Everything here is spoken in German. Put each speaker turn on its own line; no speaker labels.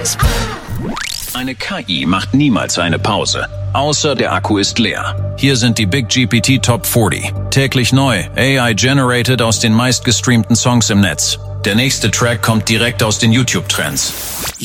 Eine KI macht niemals eine Pause, außer der Akku ist leer. Hier sind die Big GPT Top 40. Täglich neu, AI-generated aus den meistgestreamten Songs im Netz. Der nächste Track kommt direkt aus den YouTube-Trends.